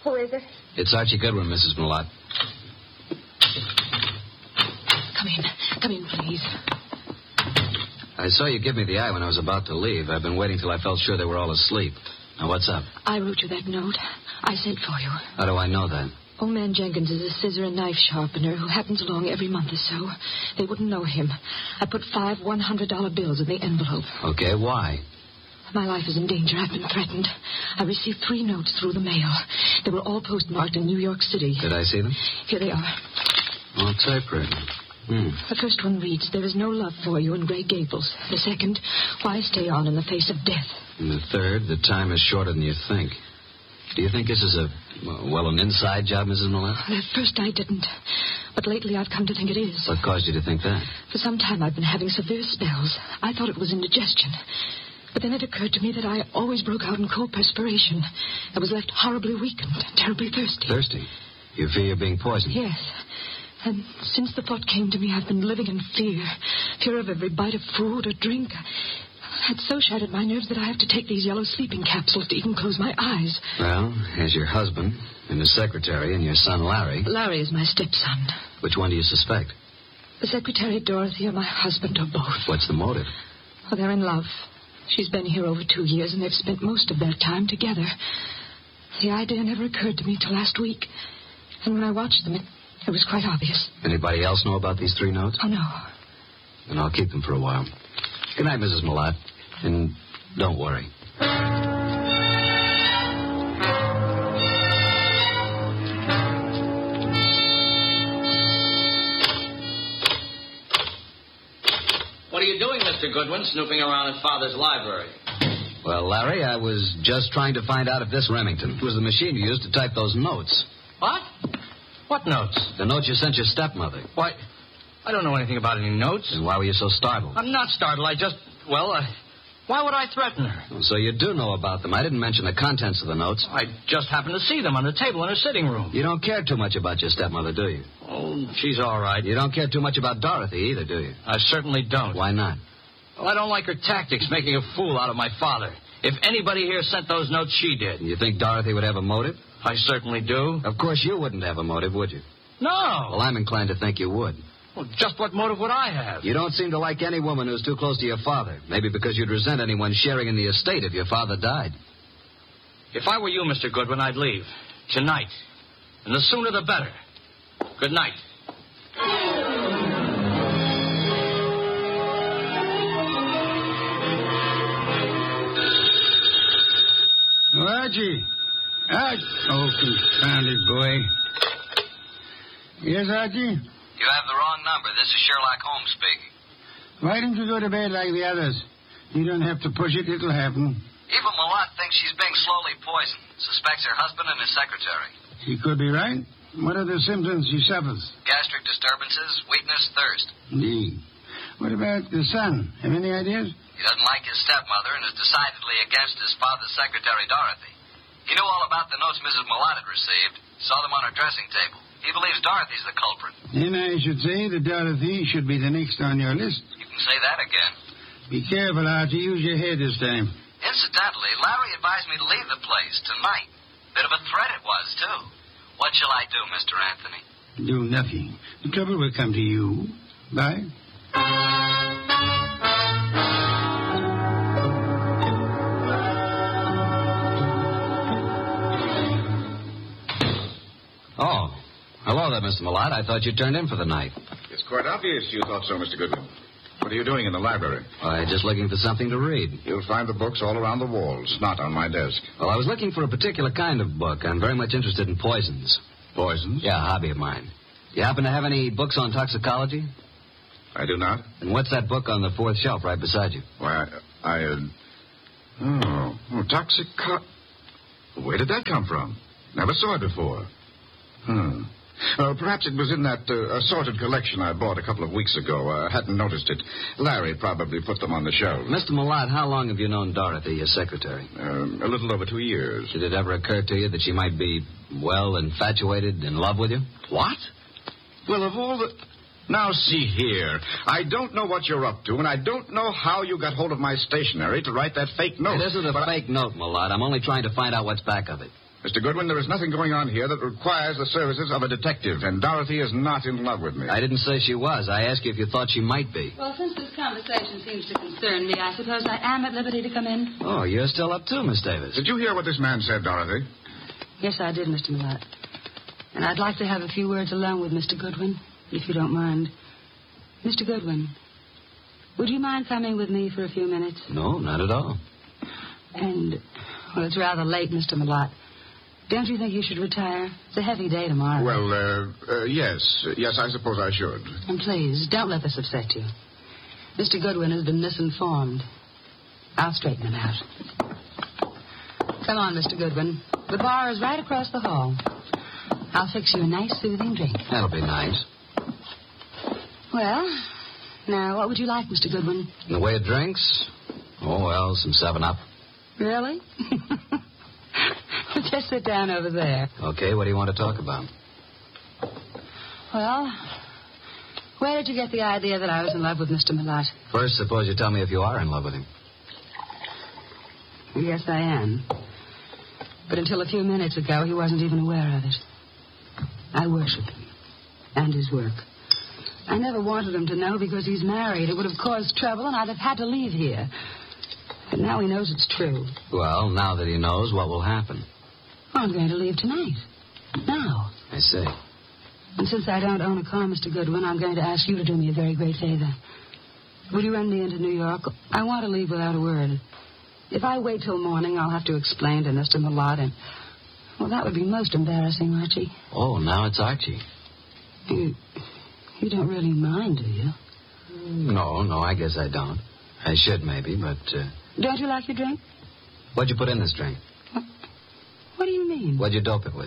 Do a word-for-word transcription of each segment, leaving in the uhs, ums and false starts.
Who is it? It's Archie Goodwin, Missus Millot. Come in. Come in, please. I saw you give me the eye when I was about to leave. I've been waiting till I felt sure they were all asleep. Now, what's up? I wrote you that note. I sent for you. How do I know that? Old man Jenkins is a scissor and knife sharpener who happens along every month or so. They wouldn't know him. I put five one hundred dollar bills in the envelope. Okay, why? My life is in danger. I've been threatened. I received three notes through the mail. They were all postmarked in New York City. Did I see them? Here they are. Oh, typewriter. Hmm. The first one reads, there is no love for you in Grey Gables. The second, why stay on in the face of death? And the third, the time is shorter than you think. Do you think this is a, well, an inside job, Missus Millett? At first I didn't. But lately I've come to think it is. What caused you to think that? For some time I've been having severe spells. I thought it was indigestion. But then it occurred to me that I always broke out in cold perspiration. I was left horribly weak and terribly thirsty. Thirsty? You fear you're being poisoned? Yes. And since the thought came to me, I've been living in fear. Fear of every bite of food or drink. It's so shattered my nerves that I have to take these yellow sleeping capsules to even close my eyes. Well, as your husband and his secretary and your son Larry... Larry is my stepson. Which one do you suspect? The secretary, Dorothy, or my husband, or both. What's the motive? Oh, they're in love. She's been here over two years, and they've spent most of their time together. The idea never occurred to me till last week. And when I watched them, it, it was quite obvious. Anybody else know about these three notes? Oh, no. Then I'll keep them for a while. Good night, Missus Millot. And don't worry. What are you doing, Mister Goodwin, snooping around in Father's library? Well, Larry, I was just trying to find out if this Remington was the machine you used to type those notes. What? What notes? The notes you sent your stepmother. Why, I don't know anything about any notes. And why were you so startled? I'm not startled. I just, well, uh, why would I threaten her? Oh, so you do know about them. I didn't mention the contents of the notes. I just happened to see them on the table in her sitting room. You don't care too much about your stepmother, do you? Oh, she's all right. You don't care too much about Dorothy either, do you? I certainly don't. Why not? Well, I don't like her tactics, making a fool out of my father. If anybody here sent those notes, she did. You think Dorothy would have a motive? I certainly do. Of course you wouldn't have a motive, would you? No. Well, I'm inclined to think you would. Well, just what motive would I have? You don't seem to like any woman who's too close to your father. Maybe because you'd resent anyone sharing in the estate if your father died. If I were you, Mister Goodwin, I'd leave. Tonight. And the sooner the better. Good night. Oh, Archie. Archie. Oh, confounded boy. Yes, Archie? You have the wrong number. This is Sherlock Holmes speaking. Why don't you go to bed like the others? You don't have to push it. It'll happen. Eva Millot thinks she's being slowly poisoned. Suspects her husband and his secretary. She could be right. What are the symptoms she suffers? Gastric disturbances, weakness, thirst. Indeed. What about the son? Have any ideas? He doesn't like his stepmother and is decidedly against his father's secretary, Dorothy. He knew all about the notes Missus Millot had received. Saw them on her dressing table. He believes Dorothy's the culprit. Then I should say that Dorothy should be the next on your list. You can say that again. Be careful, Archie. Use your head this time. Incidentally, Larry advised me to leave the place tonight. Bit of a threat it was, too. What shall I do, Mister Anthony? Do nothing. The trouble will come to you. Bye. Oh. Hello there, Mister Millot. I thought you turned in for the night. It's quite obvious you thought so, Mister Goodwin. What are you doing in the library? I'm just looking for something to read. You'll find the books all around the walls, not on my desk. Well, I was looking for a particular kind of book. I'm very much interested in poisons. Poisons? Yeah, a hobby of mine. You happen to have any books on toxicology? I do not. And what's that book on the fourth shelf right beside you? Why, I... I uh... Oh, oh toxico... Where did that come from? Never saw it before. Hmm. Uh, perhaps it was in that uh, assorted collection I bought a couple of weeks ago. I uh, hadn't noticed it. Larry probably put them on the shelf. Mister Millot, how long have you known Dorothy, your secretary? Um, a little over two years. Did it ever occur to you that she might be, well, infatuated, in love with you? What? Well, of all the... Now, see here. I don't know what you're up to, and I don't know how you got hold of my stationery to write that fake note. It isn't a but fake I... note, Millot. I'm only trying to find out what's back of it. Mister Goodwin, there is nothing going on here that requires the services of a detective, and Dorothy is not in love with me. I didn't say she was. I asked you if you thought she might be. Well, since this conversation seems to concern me, I suppose I am at liberty to come in. Oh, you're still up too, Miss Davis. Did you hear what this man said, Dorothy? Yes, I did, Mister Millard. And I'd like to have a few words alone with Mister Goodwin, if you don't mind. Mister Goodwin, would you mind coming with me for a few minutes? No, not at all. And, well, it's rather late, Mister Millard. Don't you think you should retire? It's a heavy day tomorrow. Well, uh, uh, yes. Yes, I suppose I should. And please, don't let this upset you. Mister Goodwin has been misinformed. I'll straighten him out. Come on, Mister Goodwin. The bar is right across the hall. I'll fix you a nice, soothing drink. That'll be nice. Well, now, what would you like, Mister Goodwin? In the way of drinks? Oh, well, some seven up. Really? Just sit down over there. Okay, what do you want to talk about? Well, where did you get the idea that I was in love with Mister Millard? First, suppose you tell me if you are in love with him. Yes, I am. But until a few minutes ago, he wasn't even aware of it. I worship him and his work. I never wanted him to know because he's married. It would have caused trouble, and I'd have had to leave here. But now he knows it's true. Well, now that he knows, what will happen? I'm going to leave tonight. Now. I see. And since I don't own a car, Mister Goodwin, I'm going to ask you to do me a very great favor. Will you run me into New York? I want to leave without a word. If I wait till morning, I'll have to explain to Mister Millard, and, well, that would be most embarrassing, Archie. Oh, now it's Archie. You, you don't really mind, do you? No, no, I guess I don't. I should, maybe, but... Uh... Don't you like your drink? What'd you put in this drink? What, what do you mean? What'd you dope it with?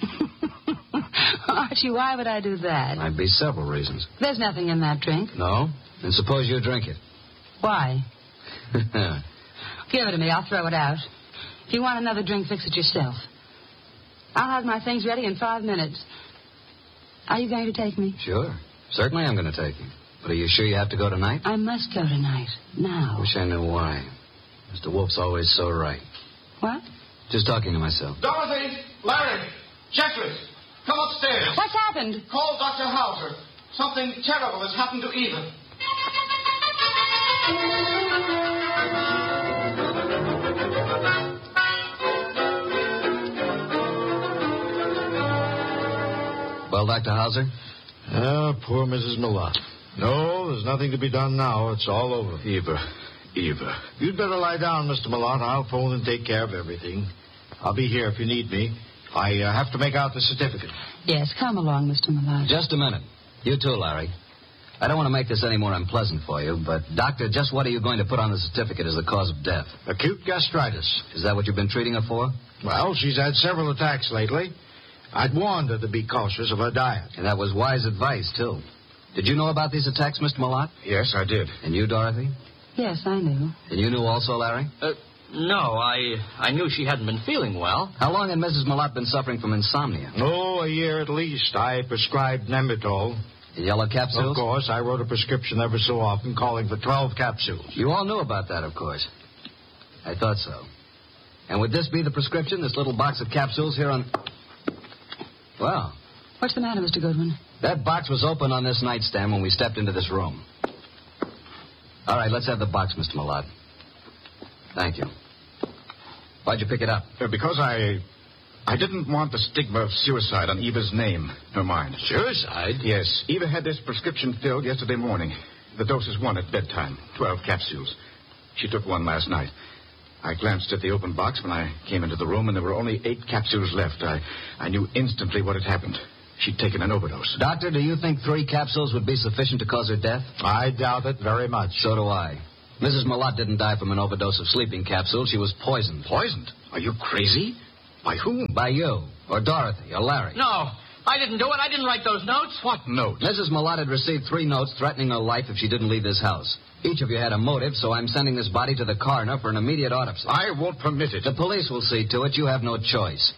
Archie, why would I do that? Might be several reasons. There's nothing in that drink. No? Then suppose you drink it. Why? Give it to me. I'll throw it out. If you want another drink, fix it yourself. I'll have my things ready in five minutes. Are you going to take me? Sure. Certainly I'm going to take you. But are you sure you have to go tonight? I must go tonight. Now. Wish I knew why. Mister Wolf's always so right. What? Just talking to myself. Dorothy! Larry! Jeffries! Come upstairs. What's happened? Call Doctor Hauser. Something terrible has happened to Eva. Well, Doctor Hauser? Ah, poor Missus Millard. No, there's nothing to be done now. It's all over. Eva. Eva. You'd better lie down, Mister Millard. I'll phone and take care of everything. I'll be here if you need me. I uh, have to make out the certificate. Yes, come along, Mister Millard. Just a minute. You too, Larry. I don't want to make this any more unpleasant for you, but, Doctor, just what are you going to put on the certificate as the cause of death? Acute gastritis. Is that what you've been treating her for? Well, she's had several attacks lately. I'd warned her to be cautious of her diet. And that was wise advice, too. Did you know about these attacks, Mister Millard? Yes, I did. And you, Dorothy? Yes, I knew. And you knew also, Larry? Uh, no, I I knew she hadn't been feeling well. How long had Missus Millard been suffering from insomnia? Oh, a year at least. I prescribed Nematol. The yellow capsules? Of course. I wrote a prescription ever so often calling for twelve capsules. You all knew about that, of course. I thought so. And would this be the prescription, this little box of capsules here on... Well... What's the matter, Mister Goodwin? That box was open on this nightstand when we stepped into this room. All right, let's have the box, Mister Millard. Thank you. Why'd you pick it up? Uh, because I... I didn't want the stigma of suicide on Eva's name, nor mine. Suicide? Yes. Eva had this prescription filled yesterday morning. The dose is one at bedtime, twelve capsules. She took one last night. I glanced at the open box when I came into the room, and there were only eight capsules left. I, I knew instantly what had happened. She'd taken an overdose. Doctor, do you think three capsules would be sufficient to cause her death? I doubt it very much. So do I. Missus Millard didn't die from an overdose of sleeping capsules. She was poisoned. Poisoned? Are you crazy? By whom? By you, or Dorothy, or Larry. No, I didn't do it. I didn't write those notes. What notes? Missus Millard had received three notes threatening her life if she didn't leave this house. Each of you had a motive, so I'm sending this body to the coroner for an immediate autopsy. I won't permit it. The police will see to it. You have no choice.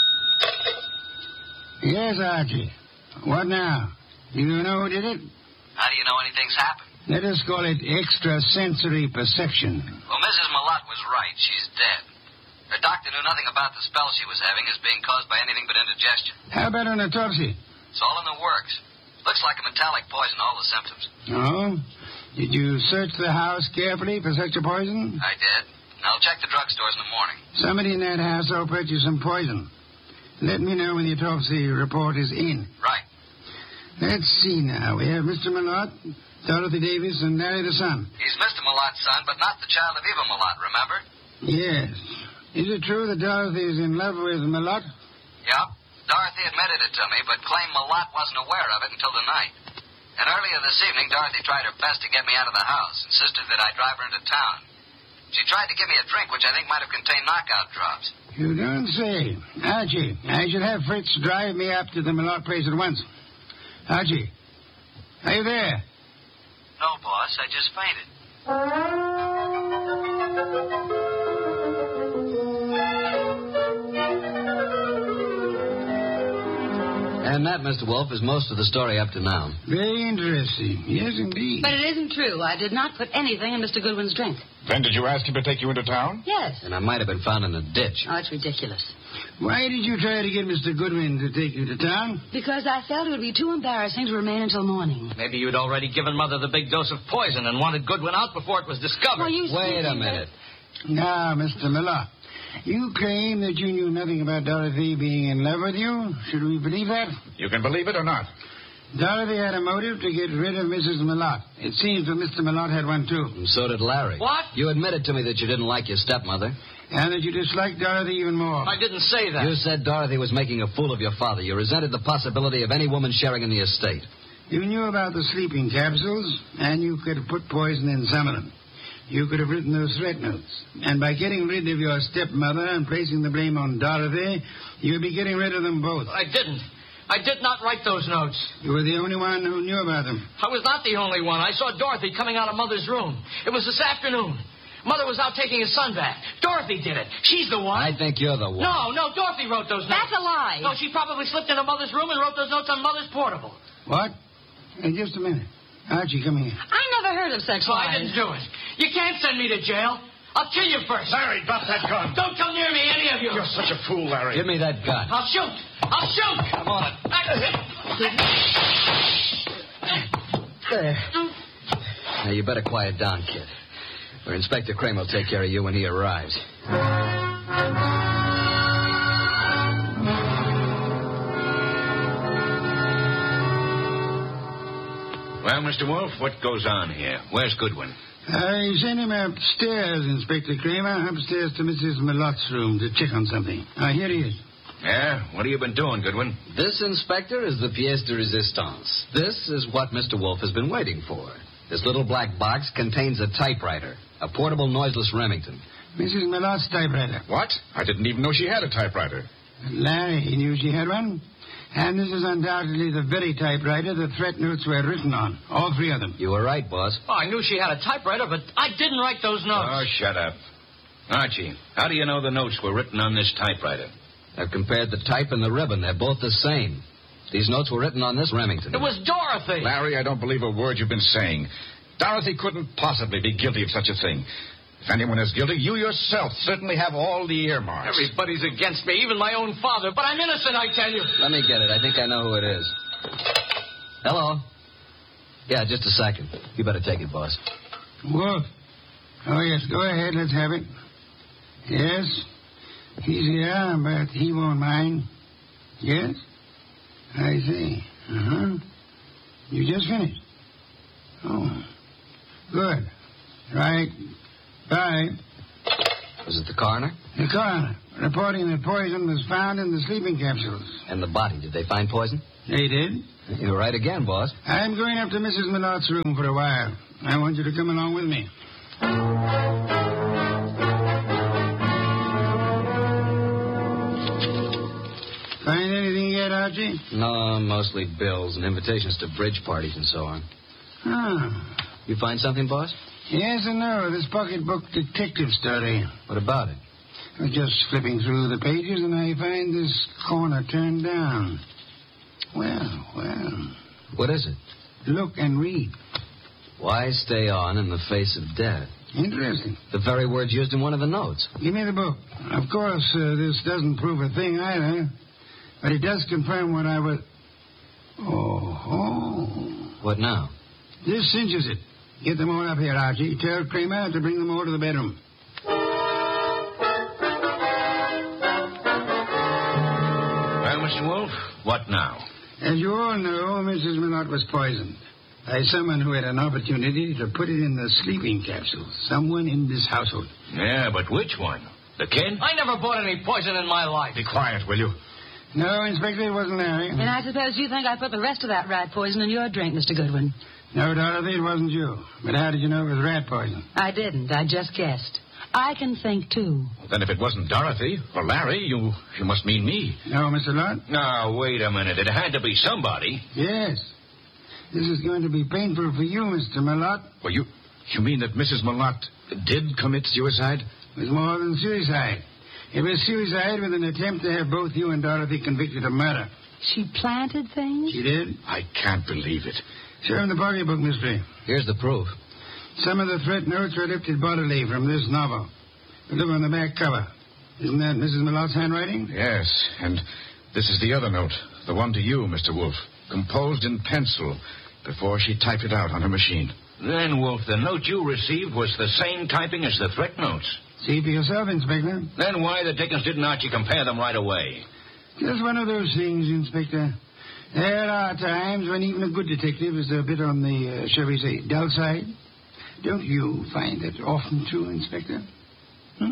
Yes, Archie. What now? You know who did it? How do you know anything's happened? Let us call it extrasensory perception. Well, Missus Malott was right. She's dead. Her doctor knew nothing about the spell she was having as being caused by anything but indigestion. How about an autopsy? It's all in the works. Looks like a metallic poison, all the symptoms. Oh? Did you search the house carefully for such a poison? I did. I'll check the drugstores in the morning. Somebody in that house will purchase some poison. Let me know when the autopsy report is in. Right. Let's see now. We have Mister Malott, Dorothy Davis, and Larry the son. He's Mister Malott's son, but not the child of Eva Malott, remember? Yes. Is it true that Dorothy is in love with Malott? Yeah. Dorothy admitted it to me, but claimed Malott wasn't aware of it until tonight. And earlier this evening, Dorothy tried her best to get me out of the house, insisted that I drive her into town. She tried to give me a drink, which I think might have contained knockout drops. You don't say. Archie, I should have Fritz drive me up to the Malott place at once. Archie, are you there? No, boss. I just fainted. And that, Mister Wolf, is most of the story up to now. Very interesting. Yes, indeed. But it isn't true. I did not put anything in Mister Goodwin's drink. Then did you ask him to take you into town? Yes. And I might have been found in a ditch. Oh, it's ridiculous. Why did you try to get Mister Goodwin to take you to town? Because I felt it would be too embarrassing to remain until morning. Maybe you'd already given Mother the big dose of poison and wanted Goodwin out before it was discovered. Well, you Wait a minute. Now, Mister Miller, you claim that you knew nothing about Dorothy being in love with you. Should we believe that? You can believe it or not. Dorothy had a motive to get rid of Missus Malott. It seems that Mister Malott had one, too. And so did Larry. What? You admitted to me that you didn't like your stepmother. And that you disliked Dorothy even more. I didn't say that. You said Dorothy was making a fool of your father. You resented the possibility of any woman sharing in the estate. You knew about the sleeping capsules, and you could have put poison in some of them. You could have written those threat notes. And by getting rid of your stepmother and placing the blame on Dorothy, you'd be getting rid of them both. I didn't. I did not write those notes. You were the only one who knew about them. I was not the only one. I saw Dorothy coming out of Mother's room. It was this afternoon. Mother was out taking a sun bath. Dorothy did it. She's the one. I think you're the one. No, no, Dorothy wrote those notes. That's a lie. No, she probably slipped into Mother's room and wrote those notes on Mother's portable. What? Hey, just a minute. Archie, come here. I never heard of such So lies. I didn't do it. You can't send me to jail. I'll kill you first. Larry, drop that gun. Don't come near me, any of you. You're such a fool, Larry. Give me that gun. I'll shoot. I'll shoot. Come on. There. Now, you better quiet down, kid. Or Inspector Kramer will take care of you when he arrives. Well, Mister Wolf, what goes on here? Where's Goodwin? I sent him upstairs, Inspector Kramer, upstairs to Missus Malott's room to check on something. Ah, here he is. Yeah? What have you been doing, Goodwin? This, Inspector, is the pièce de résistance. This is what Mister Wolf has been waiting for. This little black box contains a typewriter, a portable noiseless Remington. Missus Malott's typewriter. What? I didn't even know she had a typewriter. Larry knew she had one. And this is undoubtedly the very typewriter the threat notes were written on. All three of them. You were right, boss. Oh, I knew she had a typewriter, but I didn't write those notes. Oh, shut up. Archie, how do you know the notes were written on this typewriter? I've compared the type and the ribbon. They're both the same. These notes were written on this Remington. It was Dorothy. Larry, I don't believe a word you've been saying. Dorothy couldn't possibly be guilty of such a thing. If anyone is guilty, you yourself certainly have all the earmarks. Everybody's against me, even my own father. But I'm innocent, I tell you. Let me get it. I think I know who it is. Hello? Yeah, just a second. You better take it, boss. Wolf. Oh, yes, go ahead. Let's have it. Yes. He's here, but he won't mind. Yes? I see. Uh-huh. You just finished? Oh. Good. Right. Bye. Was it the coroner? The coroner, reporting that poison was found in the sleeping capsules. And the body. Did they find poison? They did. You were right again, boss. I'm going up to Missus Malott's room for a while. I want you to come along with me. Find anything yet, Archie? No, mostly bills and invitations to bridge parties and so on. Ah. You find something, boss? Yes and no. This pocketbook detective story. What about it? I was just flipping through the pages, and I find this corner turned down. Well, well. What is it? Look and read. Why stay on in the face of death? Interesting. The very words used in one of the notes. Give me the book. Of course, uh, this doesn't prove a thing either, but it does confirm what I was... Oh, oh. What now? This cinches it. Get them all up here, Archie. Tell Kramer to bring them all to the bedroom. Well, Mister Wolf, what now? As you all know, Missus Minot was poisoned by someone who had an opportunity to put it in the sleeping capsule. Someone in this household. Yeah, but which one? The kid? I never bought any poison in my life. Be quiet, will you? No, Inspector, it wasn't Larry. And I suppose you think I put the rest of that rat poison in your drink, Mister Goodwin. No, Dorothy, it wasn't you. But how did you know it was rat poison? I didn't. I just guessed. I can think, too. Well, then if it wasn't Dorothy or Larry, you you must mean me. No, Mister Lott? Now, wait a minute. It had to be somebody. Yes. This is going to be painful for you, Mister Malott. Well, you, you mean that Missus Malott did commit suicide? It was more than suicide. It was suicide with an attempt to have both you and Dorothy convicted of murder. She planted things? She did? I can't believe it. Show him the pocketbook, mystery. Here's the proof. Some of the threat notes were lifted bodily from this novel. But look on the back cover. Isn't that Missus Malott's handwriting? Yes, and this is the other note, the one to you, Mister Wolf, composed in pencil before she typed it out on her machine. Then, Wolf, the note you received was the same typing as the threat notes. See for yourself, Inspector. Then why the dickens didn't Archie compare them right away? Just one of those things, Inspector. There are times when even a good detective is a bit on the, uh, shall we say, dull side. Don't you find that often true, Inspector? Hmm?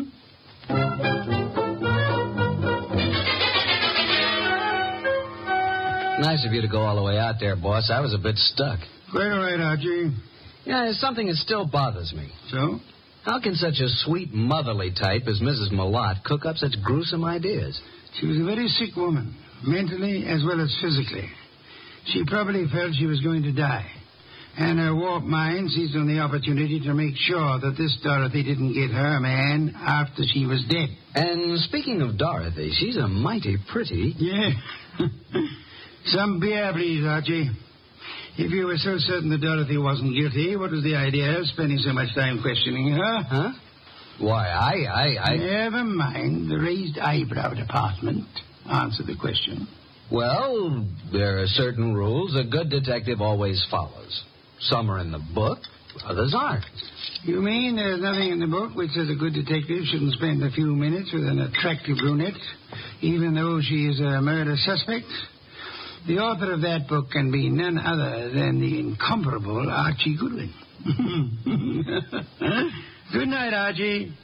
Nice of you to go all the way out there, boss. I was a bit stuck. Quite all right, Archie. Yeah, there's something that still bothers me. So? How can such a sweet, motherly type as Missus Malott cook up such gruesome ideas? She was a very sick woman, mentally as well as physically. She probably felt she was going to die. And her warped mind seized on the opportunity to make sure that this Dorothy didn't get her man after she was dead. And speaking of Dorothy, she's a mighty pretty... Yeah. Some beer, please, Archie. If you were so certain that Dorothy wasn't guilty, what was the idea of spending so much time questioning her? Huh? Why, I, I, I... Never mind the raised eyebrow department. Answer the question. Well, there are certain rules a good detective always follows. Some are in the book, others aren't. You mean there's nothing in the book which says a good detective shouldn't spend a few minutes with an attractive brunette, even though she is a murder suspect? The author of that book can be none other than the incomparable Archie Goodwin. Good night, Archie.